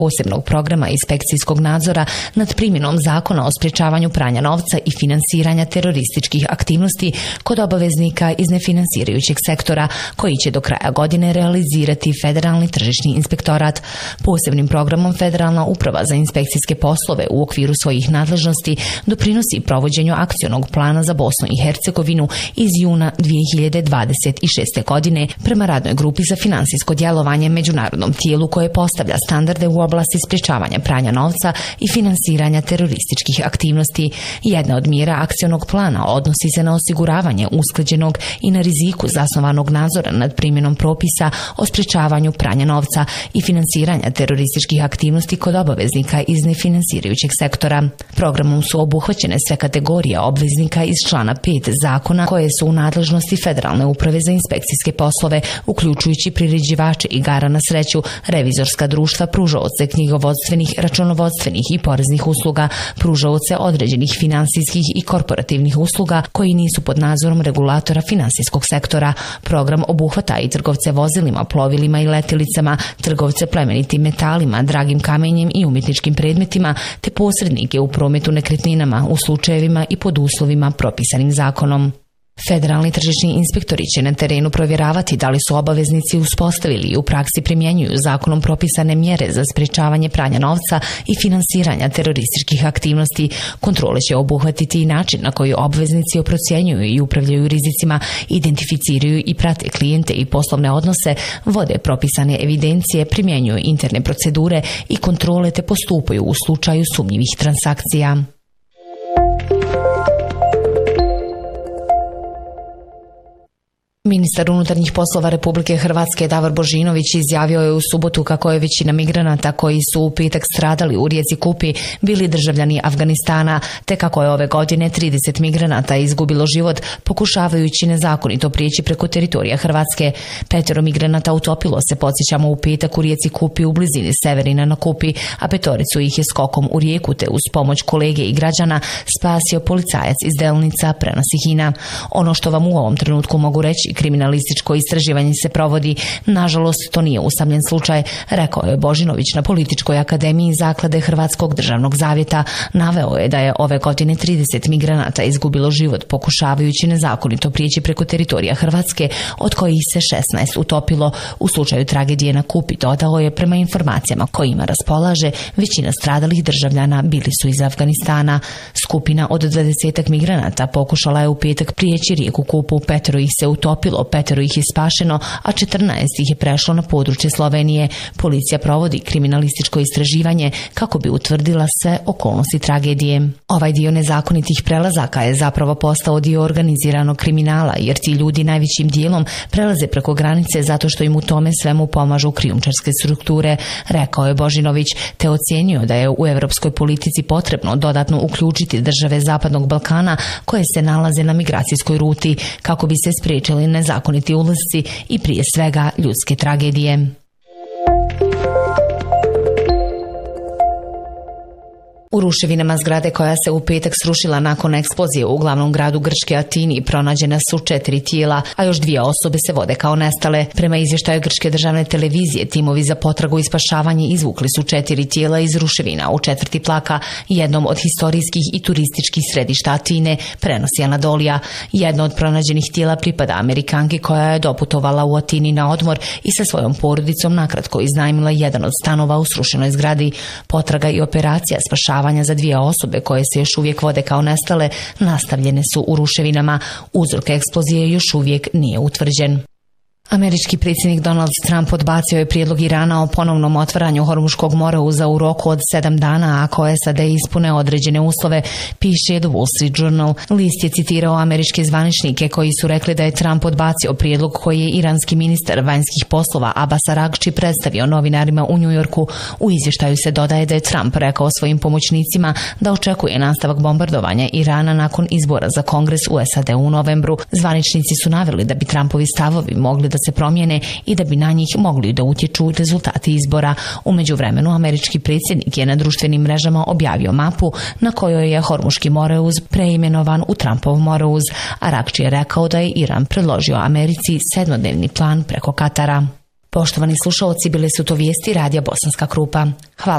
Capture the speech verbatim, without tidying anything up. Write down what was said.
posebnog programa inspekcijskog nadzora nad primjenom zakona o sprječavanju pranja novca i finansiranja terorističkih aktivnosti kod obaveznika iz nefinansirajućeg sektora, koji će do kraja godine realizirati Federalni tržišni inspektorat. Posebnim programom Federalna uprava za inspekcijske poslove u okviru svojih nadležnosti doprinosi provođenju akcionog plana za Bosnu i Hercegovinu iz juna dvije hiljade dvadeset šeste. godine prema radnoj grupi za finansijsko djelovanje međunarodnom tijelu koje postavlja standarde u oblasti sprječavanja pranja novca i finansiranja terorističkih aktivnosti. Jedna od mjera akcionog plana odnosi se na osiguravanje usklađenog i na riziku zasnovanog nadzora nad primjenom propisa o sprječavanju pranja novca i finansiranja terorističkih aktivnosti kod obaveznika iz nefinansirajućeg sektora. Programom su obuhvaćene sve kategorije obveznika iz člana pet zakona koje su u nadležnosti Federalne uprave za inspekcijske poslove, uključujući priređivače igara na sreću, revizorska društva, pružaoce knjigovodstvenih, računovodstvenih i poreznih usluga, pružaoce određenih finansijskih i korporativnih usluga koji nisu pod nadzorom regulatora finansijskog sektora. Program obuhvata i trgovce vozilima, plovilima i letjelicama, trgovce plemenitim metalima, dragim kamenjem i umjetničkim predmetima, te posrednike u prometu nekretninama u slučajevima i pod uslovima propisanim zakonom. Federalni tržišni inspektori će na terenu provjeravati da li su obaveznici uspostavili i u praksi primjenjuju zakonom propisane mjere za sprječavanje pranja novca i finansiranja terorističkih aktivnosti. Kontrole će obuhvatiti i način na koji obveznici oprocjenjuju i upravljaju rizicima, identificiraju i prate klijente i poslovne odnose, vode propisane evidencije, primjenjuju interne procedure i kontrole te postupaju u slučaju sumnjivih transakcija. Ministar unutarnjih poslova Republike Hrvatske Davor Božinović izjavio je u subotu kako je većina migranata koji su u petak stradali u rijeci Kupi bili državljani Afganistana, te kako je ove godine trideset migranata izgubilo život pokušavajući nezakonito prijeći preko teritorija Hrvatske. Petero migranata utopilo se, podsjećamo, u petak u rijeci Kupi u blizini Severina na Kupi, a petoricu ih je skokom u rijeku te uz pomoć kolege i građana spasio policajac iz Delnica, prenosi Hina. Ono što vam u ovom trenutku mogu reći, kriminalističko istraživanje se provodi. Nažalost, to nije usamljen slučaj, rekao je Božinović na Političkoj akademiji Zaklade Hrvatskog državnog zavjeta. Naveo je da je ove godine trideset migranata izgubilo život pokušavajući nezakonito prijeći preko teritorija Hrvatske, od kojih se šesnaest utopilo. U slučaju tragedije na Kupi, dodao je, prema informacijama kojima raspolaže, većina stradalih državljana bili su iz Afganistana. Skupina od dvadesetak migranata pokušala je u petak prijeći rijeku Kupu, petero ih se utopilo, petero ih je spašeno, a četrnaest ih je prešlo na područje Slovenije. Policija provodi kriminalističko istraživanje kako bi utvrdila sve okolnosti tragedije. Ovaj dio nezakonitih prelazaka je zapravo postao dio organiziranog kriminala, jer ti ljudi najvećim dijelom prelaze preko granice zato što im u tome svemu pomažu krijumčarske strukture, rekao je Božinović, te ocijenio da je u europskoj politici potrebno dodatno uključiti države Zapadnog Balkana koje se nalaze na migracijskoj ruti kako bi se spriječili nezakoniti ulasci i prije svega ljudske tragedije. U ruševinama zgrade koja se u petak srušila nakon eksplozije u glavnom gradu Grčke Atini pronađena su četiri tijela, a još dvije osobe se vode kao nestale. Prema izvještaju Grčke državne televizije, timovi za potragu i spašavanje izvukli su četiri tijela iz ruševina u četvrti Plaka, jednom od historijskih i turističkih središta Atine, prenosi Anadolija. Jedno od pronađenih tijela pripada Amerikanki koja je doputovala u Atini na odmor i sa svojom porodicom nakratko iznajmila jedan od stanova u srušenoj zgradi. Potraga i operacija spašavanja za dvije osobe koje se još uvijek vode kao nestale nastavljene su u ruševinama. Uzrok eksplozije još uvijek nije utvrđen. Američki predsjednik Donald Trump odbacio je prijedlog Irana o ponovnom otvaranju Hormuškog moreuza u roku od sedam dana ako S A D ispune određene uslove, piše The Wall Street Journal. List je citirao američke zvaničnike koji su rekli da je Trump odbacio prijedlog koji je iranski ministar vanjskih poslova Abbas Araghči predstavio novinarima u New Yorku. U izvještaju se dodaje da je Trump rekao svojim pomoćnicima da očekuje nastavak bombardovanja Irana nakon izbora za Kongres u S A D u novembru. Zvaničnici su naveli da bi Trumpovi stavovi mogli da se promijene i da bi na njih mogli da utječu rezultati izbora. U međuvremenu američki predsjednik je na društvenim mrežama objavio mapu na kojoj je Hormuški moreuz preimenovan u Trumpov moreuz. Araghči je rekao da je Iran predložio Americi sedmodnevni plan preko Katara. Poštovani slušalci, bile su to vijesti Radija Bosanska Krupa. Hvala.